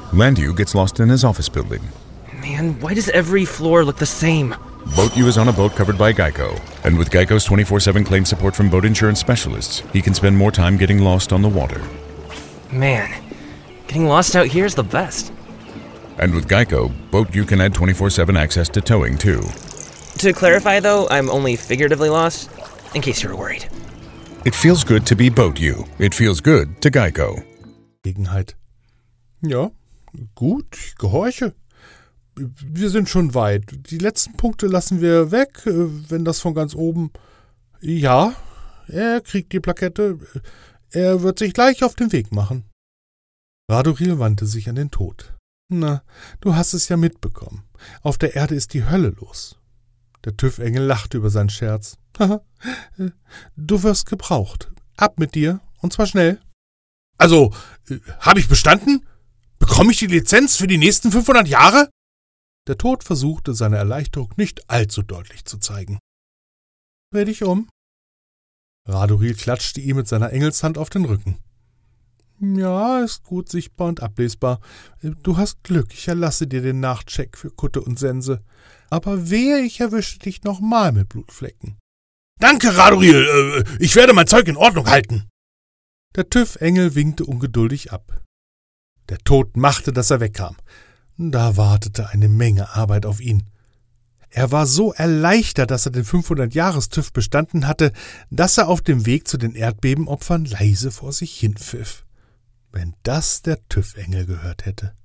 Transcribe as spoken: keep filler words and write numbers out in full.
Landu gets lost in his office building. Man, why does every floor look the same? Boat U is on a boat covered by Geico, and with Geico's twenty-four seven claim support from boat insurance specialists, he can spend more time getting lost on the water. Man, getting lost out here is the best. And with Geico, Boat U can add twenty-four seven access to towing, too. To clarify, though, I'm only figuratively lost, in case you were worried. It feels good to be Boat U. It feels good to Geico. Gelegenheit. Ja, gut, ich gehorche. Wir sind schon weit. Die letzten Punkte lassen wir weg, wenn das von ganz oben... Ja, er kriegt die Plakette. Er wird sich gleich auf den Weg machen. Radoril wandte sich an den Tod. Na, du hast es ja mitbekommen. Auf der Erde ist die Hölle los. Der TÜV-Engel lachte über seinen Scherz. Du wirst gebraucht. Ab mit dir, und zwar schnell. Also, habe ich bestanden? Bekomme ich die Lizenz für die nächsten fünfhundert Jahre? Der Tod versuchte, seine Erleichterung nicht allzu deutlich zu zeigen. Dreh dich um. Radoril klatschte ihm mit seiner Engelshand auf den Rücken. Ja, ist gut sichtbar und ablesbar. Du hast Glück, ich erlasse dir den Nachcheck für Kutte und Sense. Aber wehe, ich erwische dich nochmal mit Blutflecken. Danke, Radoril, ich werde mein Zeug in Ordnung halten. Der TÜV-Engel winkte ungeduldig ab. Der Tod machte, dass er wegkam. Da wartete eine Menge Arbeit auf ihn. Er war so erleichtert, dass er den fünfhundert-Jahres-TÜV bestanden hatte, dass er auf dem Weg zu den Erdbebenopfern leise vor sich hin pfiff. Wenn das der TÜV-Engel gehört hätte.